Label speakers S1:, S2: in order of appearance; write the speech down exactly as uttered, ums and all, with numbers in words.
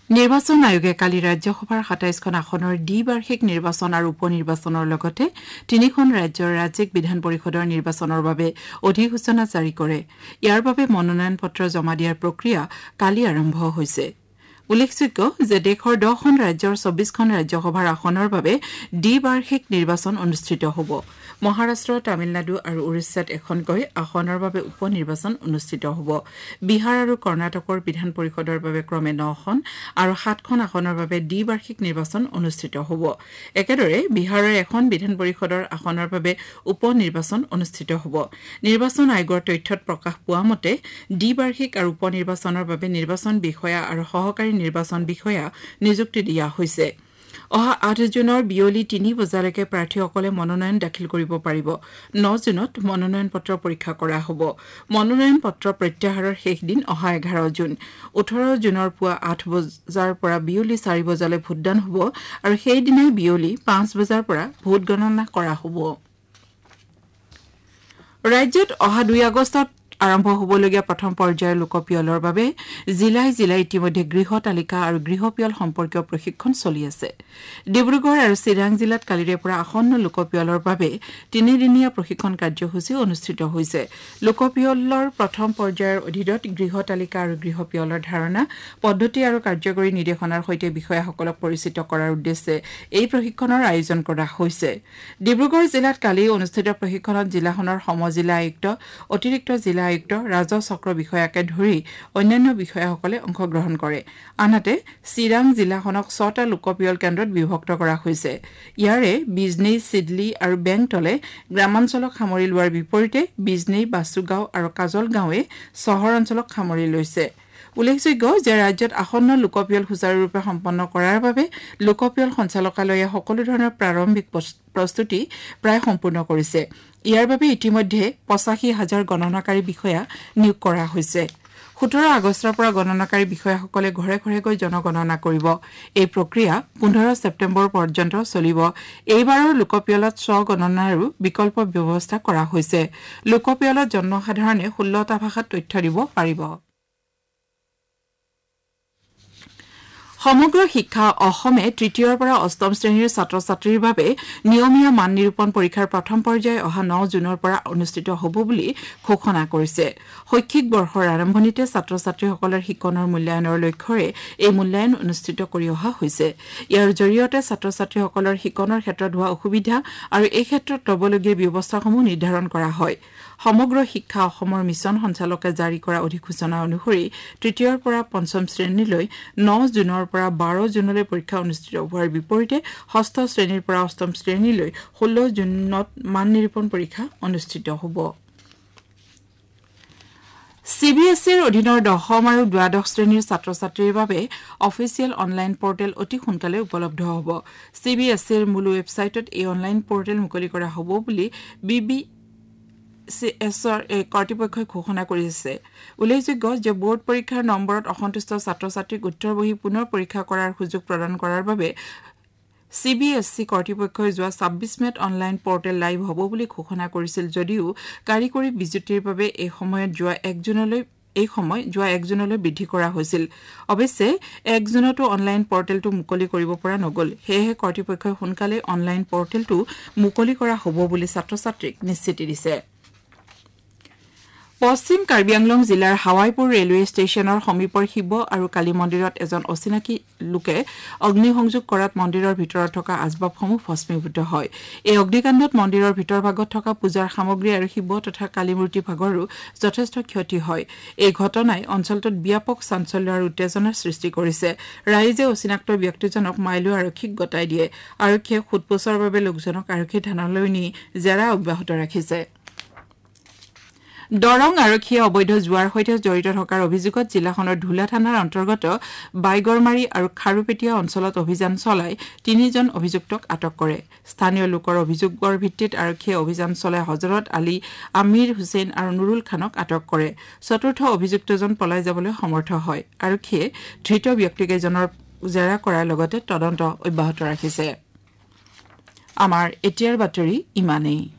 S1: নিৰ্বাচন আয়োগে কালি ৰাজ্যসভাৰ সাতাইশখন আসনৰ দ্বিবাৰ্ষিক নিৰ্বাচন আৰু উপ নিৰ্বাচনৰ লগতে তিনিখন ৰাজ্যৰ ৰাজ্যিক বিধান পৰিষদৰ নিৰ্বাচনৰ বাবে অধিসূচনা জাৰি কৰে। ইয়াৰ বাবে মনোনয়ন পত্ৰ জমা দিয়াৰ প্ৰক্ৰিয়া কালি আৰম্ভ হৈছে। উল্লেখযোগ্য যে দেশৰ দহখন ৰাজ্যৰ চৌবিশখন ৰাজ্যসভাৰ আসনৰ বাবে দ্বিবাৰ্ষিক নিৰ্বাচন অনুষ্ঠিত হ'ব। মহাৰাষ্ট্ৰ, তামিলনাডু আৰু উৰিষ্যাত এখনকৈ আসনৰ বাবে উপ নিৰ্বাচন অনুষ্ঠিত হ'ব। বিহাৰ আৰু কৰ্ণাটকৰ বিধান পৰিষদৰ বাবে ক্ৰমে নখন আৰু সাতখন আসনৰ বাবে দ্বিবাৰ্ষিক নিৰ্বাচন অনুষ্ঠিত হ'ব। একেদৰে বিহাৰৰ এখন বিধান পৰিষদৰ আসনৰ বাবে উপ নিৰ্বাচন অনুষ্ঠিত হ'ব। নিৰ্বাচন আয়োগৰ তথ্যত প্ৰকাশ পোৱা মতে দ্বিবাৰ্ষিক আৰু উপ নিৰ্বাচনৰ বাবে নিৰ্বাচন বিষয়া আৰু সহকাৰী নিৰ্বাচন বিষয়া নিযুক্তি দিয়া হৈছে। অহা আঠ জুনৰ বিয়লি তিনি বজালৈকে প্ৰাৰ্থীসকলে মনোনয়ন দাখিল কৰিব পাৰিব। ন জুনত মনোনয়ন পত্ৰ পৰীক্ষা কৰা হ'ব। মনোনয়ন পত্ৰ প্ৰত্যাহাৰৰ শেষ দিন অহা এঘাৰ জুন। ওঠৰ জুনৰ পুৱা আঠ বজাৰ পৰা বিয়লি চাৰি বজালৈ ভোটদান হ'ব আৰু সেইদিনাই বিয়লি পাঁচ বজাৰ পৰা ভোট গণনা কৰা হ'ব। ৰাজ্যত অহা দুই আগষ্টত আৰম্ভ হ'বলগীয়া প্ৰথম পৰ্যায়ৰ লোকপিয়লৰ বাবে জিলাই জিলাই ইতিমধ্যে গৃহ তালিকা আৰু গৃহপিয়ল সম্পৰ্কীয় প্ৰশিক্ষণ চলি আছে। ডিব্ৰুগড় আৰু চিৰাং জিলাত কালিৰে পৰা আসন্ন লোকপিয়লৰ বাবে তিনিদিনীয়া প্ৰশিক্ষণ কাৰ্যসূচী অনুষ্ঠিত হৈছে। লোকপিয়লৰ প্ৰথম পৰ্যায়ৰ অধীনত গৃহ তালিকা আৰু গৃহপিয়লৰ ধাৰণা, পদ্ধতি আৰু কাৰ্যকৰী নিৰ্দেশনাৰ সৈতে বিষয়াসকলক পৰিচিত কৰাৰ উদ্দেশ্যে এই প্ৰশিক্ষণৰ আয়োজন কৰা হৈছে। ডিব্ৰুগড় জিলাত কালি অনুষ্ঠিত প্ৰশিক্ষণত জিলাখনৰ সমজিলা আয়ুক্ত, অতিৰিক্ত জিলা আয়ুক্ত, ৰাজহ চক্ৰ বিষয়াকে ধৰি অন্যান্য বিষয়াসকলে অংশগ্ৰহণ কৰে। আনহাতে চিৰাং জিলাখনক ছটা লোকপিয়ল কেন্দ্ৰত বিভক্ত কৰা হৈছে। ইয়াৰে বিজনী, চিডলি আৰু বেংটলে গ্ৰামাঞ্চলক সামৰি লোৱাৰ বিপৰীতে বিজনী, বাছুগাঁও আৰু কাজলগাঁৱে চহৰ অঞ্চলক সামৰি লৈছে। উল্লেখযোগ্য যে ৰাজ্যত আসন্ন লোকপিয়ল সুচাৰুৰূপে সম্পন্ন কৰাৰ বাবে লোকপিয়ল সঞ্চালকালয়ে সকলো ধৰণৰ প্ৰাৰম্ভিক প্ৰস্তুতি প্ৰায় সম্পূৰ্ণ কৰিছে। ইয়াৰ বাবে ইতিমধ্যে পঁচাশী হাজাৰ গণনাকাৰী বিষয়া নিয়োগ কৰা হৈছে। সোতৰ আগষ্টৰ পৰা গণনাকাৰী বিষয়াসকলে ঘৰে ঘৰে গৈ জনগণনা কৰিব। এই প্ৰক্ৰিয়া পোন্ধৰ ছেপ্টেম্বৰ পৰ্যন্ত চলিব। এইবাৰৰ লোকপিয়লত স্বগণনাৰো বিকল্প ব্যৱস্থা কৰা হৈছে। লোকপিয়লত জনসাধাৰণে ষোল্লটা ভাষাত তথ্য দিব পাৰিব। সমগ্ৰ শিক্ষা অসমে তৃতীয়ৰ পৰা অষ্টম শ্ৰেণীৰ ছাত্ৰ ছাত্ৰীৰ বাবে নিয়মীয়া মান নিৰূপণ পৰীক্ষাৰ প্ৰথম পৰ্যায় অহা ন জুনৰ পৰা অনুষ্ঠিত হ'ব বুলি ঘোষণা কৰিছে। শৈক্ষিক বৰ্ষৰ আৰম্ভণিতে ছাত্ৰ ছাত্ৰীসকলৰ শিক্ষণৰ মূল্যায়নৰ লক্ষ্যৰে এই মূল্যায়ন অনুষ্ঠিত কৰি অহা হৈছে। ইয়াৰ জৰিয়তে ছাত্ৰ ছাত্ৰীসকলৰ শিক্ষণৰ ক্ষেত্ৰত হোৱা অসুবিধা আৰু এই ক্ষেত্ৰত ল'বলগীয়া ব্যৱস্থাসমূহ নিৰ্ধাৰণ কৰা হয়। সমগ্ৰ শিক্ষা অসমৰ মিছন সঞ্চালকে জাৰি কৰা অধিসূচনা অনুসৰি তৃতীয়ৰ পৰা পঞ্চম শ্ৰেণীলৈ ন জুনৰ পৰা বাৰ জুনলৈ পৰীক্ষা অনুষ্ঠিত হোৱাৰ বিপৰীতে ষষ্ঠ শ্ৰেণীৰ পৰা অষ্টম শ্ৰেণীলৈ ষোল্ল জুনত মান নিৰূপণ পৰীক্ষা অনুষ্ঠিত হ'ব। চি বি এছ ইৰ অধীনৰ দশম আৰু দ্বাদশ শ্ৰেণীৰ ছাত্ৰ ছাত্ৰীৰ বাবে অফিচিয়েল অনলাইন পৰ্টেল অতি সোনকালে উপলব্ধ হ'ব। চি বি এছ ইৰ মূল ৱেবছাইটত এই অনলাইন পৰ্টেল মুকলি কৰা হ'ব বুলি বি বি চি এছৰ কৰ্তৃপক্ষই ঘোষণা কৰিছে। উল্লেখযোগ্য যে বোৰ্ড পৰীক্ষাৰ নম্বৰত অসন্তুষ্ট ছাত্ৰ ছাত্ৰীক উত্তৰ বহি পুনৰ পৰীক্ষা কৰাৰ সুযোগ প্ৰদান কৰাৰ বাবে চি বি এছ ই কৰ্তৃপক্ষই যোৱা ছাব্বিছ মেত অনলাইন পৰ্টেল লাইভ হ'ব বুলি ঘোষণা কৰিছিল যদিও কাৰিকৰী বিজুতিৰ বাবে এই সময়ত যোৱা এক জুনলৈ এই সময় যোৱা এক জুনলৈ বৃদ্ধি কৰা হৈছিল। অৱশ্যে এক জুনতো অনলাইন পৰ্টেলটো মুকলি কৰিব পৰা নগ'ল। সেয়েহে কৰ্তৃপক্ষই সোনকালে অনলাইন পৰ্টেলটো মুকলি কৰা হ'ব বুলি ছাত্ৰ ছাত্ৰীক নিশ্চিতি দিছে। পশ্চিম কাৰ্বি আংলং জিলাৰ হাৱাইপুৰ ৰেলৱে ষ্টেচনৰ সমীপৰ শিৱ আৰু কালী মন্দিৰত এজন অচিনাকি লোকে অগ্নিসংযোগ কৰাত মন্দিৰৰ ভিতৰত থকা আচবাবসমূহ ভস্মীভূত হয়। এই অগ্নিকাণ্ডত মন্দিৰৰ ভিতৰভাগত থকা পূজাৰ সামগ্ৰী আৰু শিৱ তথা কালী মূৰ্তি ভাগৰো যথেষ্ট ক্ষতি হয়। এই ঘটনাই অঞ্চলটোত ব্যাপক চাঞ্চল্য আৰু উত্তেজনাৰ সৃষ্টি কৰিছে। ৰাইজে অচিনাক্ত ব্যক্তিজনক মাইলো আৰক্ষীক গতাই দিয়ে। আৰক্ষীয়ে সোধপোছৰ বাবে লোকজনক আৰক্ষী থানালৈ নি জেৰা অব্যাহত ৰাখিছে। দৰং আৰক্ষীয়ে অবৈধ জুৱাৰ সৈতে জড়িত থকাৰ অভিযোগত জিলাখনৰ ধুলা থানাৰ অন্তৰ্গত বাইগৰমাৰী আৰু খাৰুপেটীয়া অঞ্চলত অভিযান চলাই তিনিজন অভিযুক্তক আটক কৰে। স্থানীয় লোকৰ অভিযোগৰ ভিত্তিত আৰক্ষীয়ে অভিযান চলাই হজৰত আলী, আমিৰ হুছেইন আৰু নুৰুল খানক আটক কৰে। চতুৰ্থ অভিযুক্তজন পলাই যাবলৈ সমৰ্থ হয়। আৰক্ষীয়ে ধৃত ব্যক্তিকেইজনৰ জেৰা কৰাৰ লগতে তদন্ত অব্যাহত ৰাখিছে। আমাৰ এতিয়াৰ বাতৰি ইমানেই।